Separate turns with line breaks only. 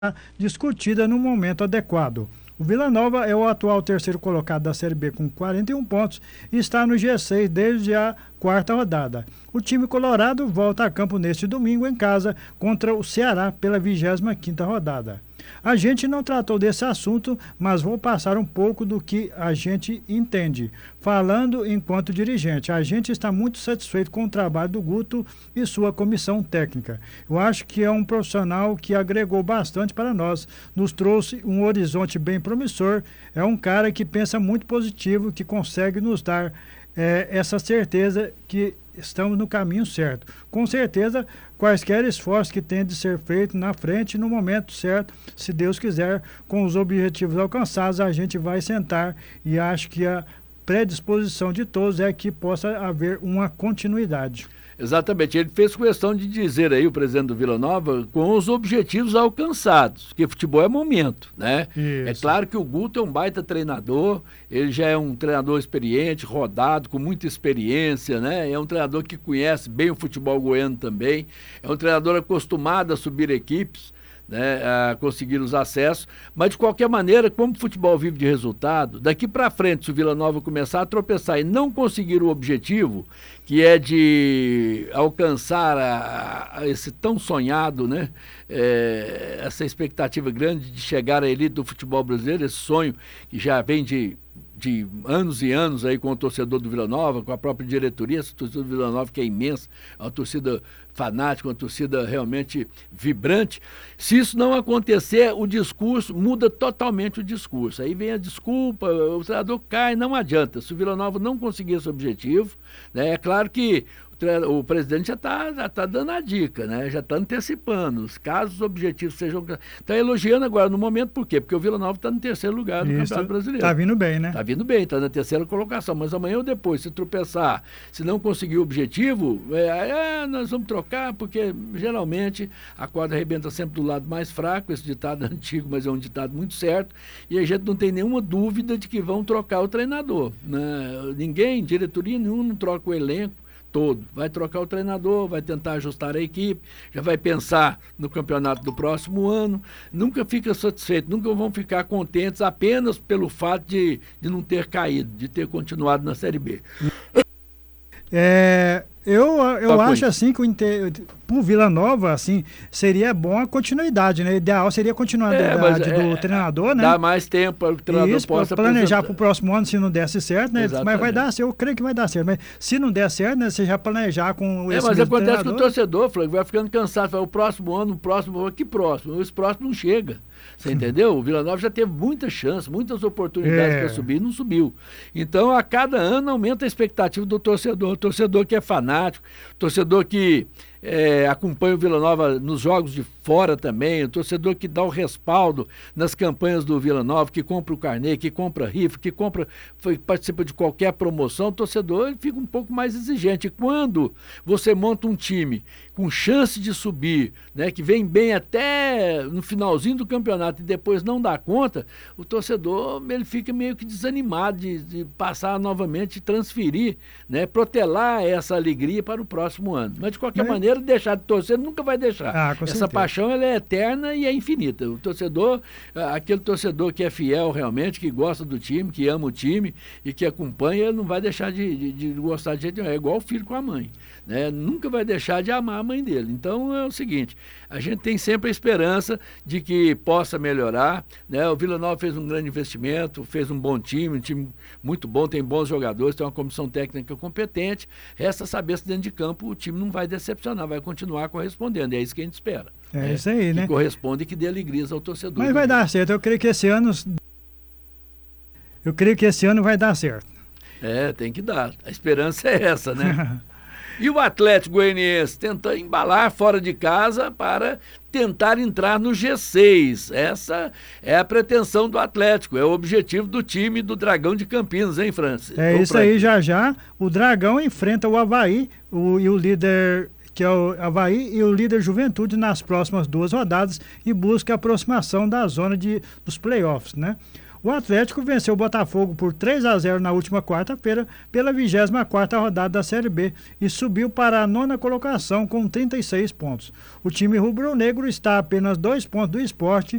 discutida no momento adequado. O Vila Nova é o atual terceiro colocado da Série B com 41 pontos e está no G6 desde a quarta rodada. O time colorado volta a campo neste domingo em casa contra o Ceará pela 25ª rodada. A gente não tratou desse assunto, mas vou passar um pouco do que a gente entende. Falando enquanto dirigente, a gente está muito satisfeito com o trabalho do Guto e sua comissão técnica. Eu acho que é um profissional que agregou bastante para nós, nos trouxe um horizonte bem promissor, é um cara que pensa muito positivo, que consegue nos dar essa certeza que estamos no caminho certo. Com certeza, quaisquer esforços que tenham de ser feitos na frente, no momento certo, se Deus quiser, com os objetivos alcançados, a gente vai sentar e acho que a predisposição de todos é que possa haver uma continuidade.
Exatamente, ele fez questão de dizer aí, o presidente do Vila Nova, com os objetivos alcançados, porque futebol é momento, né?
Isso.
É claro que o Guto é um baita treinador, ele já é um treinador experiente, rodado, com muita experiência, né? É um treinador que conhece bem o futebol goiano também, é um treinador acostumado a subir equipes, né, a conseguir os acessos, mas de qualquer maneira, como o futebol vive de resultado, daqui para frente, se o Vila Nova começar a tropeçar e não conseguir o objetivo, que é de alcançar esse tão sonhado, né, essa expectativa grande de chegar à elite do futebol brasileiro, esse sonho que já vem de anos e anos aí com o torcedor do Vila Nova, com a própria diretoria, essa torcida do Vila Nova que é imensa, é uma torcida fanática, uma torcida realmente vibrante. Se isso não acontecer, o discurso muda totalmente o discurso. Aí vem a desculpa, o treinador cai, não adianta. Se o Vila Nova não conseguir esse objetivo, né, é claro que o presidente já tá dando a dica, né? Já está antecipando. Caso os objetivos sejam. Está elogiando agora no momento, por quê? Porque o Vila Nova está no terceiro lugar do Campeonato Brasileiro.
Está vindo bem, né?
Está vindo bem, está na terceira colocação. Mas amanhã ou depois, se tropeçar, se não conseguir o objetivo, nós vamos trocar, porque geralmente a corda arrebenta sempre do lado mais fraco. Esse ditado é antigo, mas é um ditado muito certo. E a gente não tem nenhuma dúvida de que vão trocar o treinador, né? Ninguém, diretoria nenhuma, não troca o elenco todo. Vai trocar o treinador, vai tentar ajustar a equipe, já vai pensar no campeonato do próximo ano, nunca fica satisfeito, nunca vão ficar contentes apenas pelo fato de não ter caído, de ter continuado na Série B.
Eu acho assim que pro Vila Nova assim, seria bom a continuidade, né? O ideal seria a continuidade do treinador, né?
Dar mais tempo para o treinador possa
planejar para o próximo ano se não desse certo, né? Exatamente. Mas vai dar certo, eu creio que vai dar certo. Mas se não der certo, né? Você já planejar com esse
mas acontece
treinador.
Que o torcedor, Flávio, vai ficando cansado. Fala, o próximo ano, que próximo? Esse próximo não chega. Você entendeu? O Vila Nova já teve muitas chances, muitas oportunidades para subir e não subiu. Então, a cada ano aumenta a expectativa do torcedor. O torcedor que é fanático, o torcedor que acompanha o Vila Nova nos jogos de fora também, o torcedor que dá o respaldo nas campanhas do Vila Nova, que compra o carnê, que compra rifa, que participa de qualquer promoção, o torcedor fica um pouco mais exigente. E quando você monta um time com chance de subir, né, que vem bem até no finalzinho do campeonato e depois não dá conta, o torcedor ele fica meio que desanimado de passar novamente, de transferir, né, protelar essa alegria para o próximo ano. Mas de qualquer maneira, deixar de torcer nunca vai deixar. Essa paixão ela é eterna e é infinita. O torcedor, aquele torcedor que é fiel realmente, que gosta do time, que ama o time e que acompanha, ele não vai deixar de gostar de jeito nenhum. É igual o filho com a mãe, né? Nunca vai deixar de amar a mãe dele. Então é o seguinte, a gente tem sempre a esperança de que possa melhorar, né? O Vila Nova fez um grande investimento, fez um bom time, um time muito bom, tem bons jogadores, tem uma comissão técnica competente. Resta saber se dentro de campo o time não vai decepcionar, vai continuar correspondendo. É isso que a gente espera.
É isso aí, né?
Que corresponde e que dê alegrias ao torcedor.
Mas vai dar certo. Eu creio que esse ano vai dar certo.
Tem que dar. A esperança é essa, né? E o Atlético Goianiense tenta embalar fora de casa para tentar entrar no G6. Essa é a pretensão do Atlético, é o objetivo do time do Dragão de Campinas, hein, Francis?
Isso aí, já. O Dragão enfrenta o Avaí e o líder, que é o Avaí, e o líder Juventude nas próximas 2 rodadas e busca a aproximação da zona dos playoffs, né? O Atlético venceu o Botafogo por 3-0 na última quarta-feira pela 24ª rodada da Série B e subiu para a 9ª colocação com 36 pontos. O time rubro-negro está a apenas 2 pontos do Sport